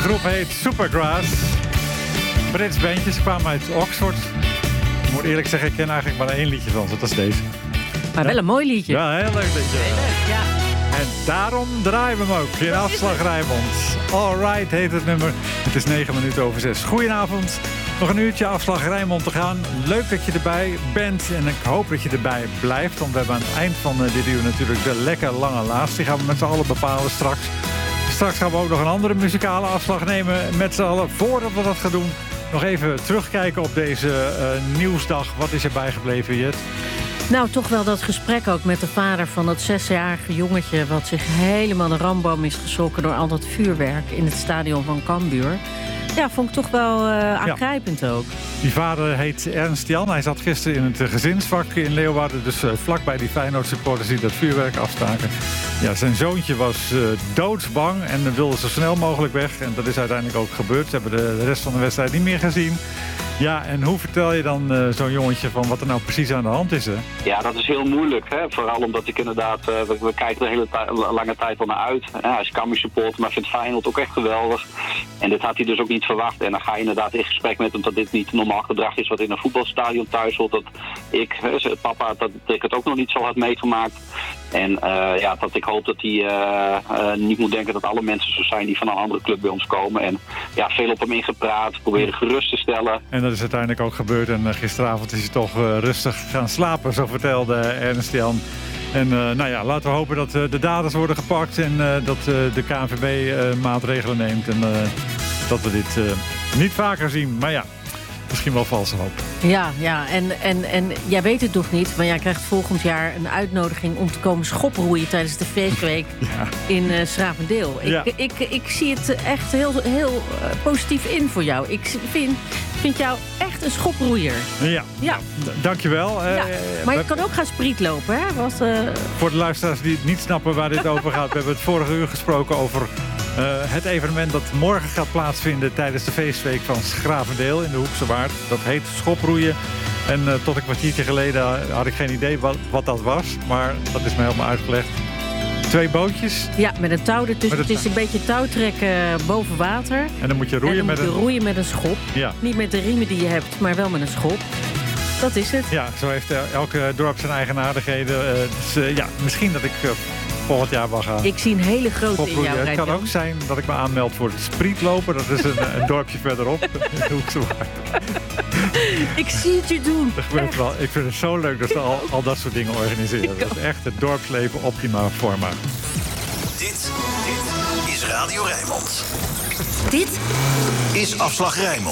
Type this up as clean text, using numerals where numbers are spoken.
groep heet Supergrass. Brits bandje, ze kwamen uit Oxford. Ik moet eerlijk zeggen, ik ken eigenlijk maar 1 liedje van ze, dat is deze. Maar wel een mooi liedje. Ja, heel leuk liedje. Heel leuk, ja. En daarom draaien we hem ook in Afslag Rijnmond. Alright heet het nummer. Het is 6:09. Goedenavond. Nog een uurtje Afslag Rijnmond te gaan. Leuk dat je erbij bent en ik hoop dat je erbij blijft. Want we hebben aan het eind van dit uur natuurlijk de lekker lange laatste. Die gaan we met z'n allen bepalen straks. Straks gaan we ook nog een andere muzikale afslag nemen met z'n allen. Voordat we dat gaan doen, nog even terugkijken op deze nieuwsdag. Wat is er bijgebleven, Jet? Nou, toch wel dat gesprek ook met de vader van dat 6-jarige jongetje... wat zich helemaal de ramboom is geschrokken door al dat vuurwerk... in het stadion van Cambuur. Ja, vond ik toch wel aangrijpend ook. Die vader heet Ernst Jan. Hij zat gisteren in het gezinsvak in Leeuwarden. Dus vlakbij die Feyenoord-supporters die dat vuurwerk afstaken. Ja, zijn zoontje was doodsbang en wilde zo snel mogelijk weg. En dat is uiteindelijk ook gebeurd. Ze hebben de rest van de wedstrijd niet meer gezien. Ja, en hoe vertel je dan zo'n jongetje van wat er nou precies aan de hand is, hè? Ja, dat is heel moeilijk. Hè? Vooral omdat ik inderdaad... we kijken er de hele lange tijd al naar uit. Hij is Cambuur supporter, maar vindt Feyenoord ook echt geweldig. En dit had hij dus ook niet verwacht. En dan ga je inderdaad in gesprek met hem dat dit niet normaal gedrag is wat in een voetbalstadion thuis hoort. Dat papa, dat ik het ook nog niet zo had meegemaakt. En dat ik hoop dat hij niet moet denken dat alle mensen zo zijn die van een andere club bij ons komen. En ja, veel op hem ingepraat, proberen gerust te stellen. En dat is uiteindelijk ook gebeurd. En gisteravond is hij toch rustig gaan slapen, zo vertelde Ernst Jan. En laten we hopen dat de daders worden gepakt en dat de KNVB maatregelen neemt. En dat we dit niet vaker zien. Maar ja, misschien wel valse hoop. Ja, en jij weet het nog niet, maar jij krijgt volgend jaar een uitnodiging om te komen schoproeien tijdens de feestweek in Schravendeel. Ja. Ik zie het echt heel positief in voor jou. Ik vind jou echt een schoproeier. Ja. Dankjewel. Ja. Maar je kan ook gaan sprietlopen, hè? Voor de luisteraars die niet snappen waar dit over gaat, we hebben het vorige uur gesproken over het evenement dat morgen gaat plaatsvinden tijdens de feestweek van Schravendeel in de Hoekse Waard. Dat heet schoproeien. En tot een kwartiertje geleden had ik geen idee wat dat was. Maar dat is mij helemaal uitgelegd. 2 bootjes. Ja, met een touw ertussen. Het is een beetje touwtrekken boven water. En dan moet je roeien, roeien met een schop. Ja. Niet met de riemen die je hebt, maar wel met een schop. Dat is het. Ja, zo heeft elke dorp zijn eigen aardigheden. Misschien dat ik volgend jaar wel gaan. Ik zie een hele grote in jou. Het kan ook zijn dat ik me aanmeld voor het sprietlopen. Dat is een dorpje verderop. In de Hoekse Waard. Ik zie het je doen. Dat gebeurt wel. Ik vind het zo leuk dat ze al dat soort dingen organiseren. Dat is echt het dorpsleven optima forma. Dit is Radio Rijnmond. Dit is Afslag Rijnmond.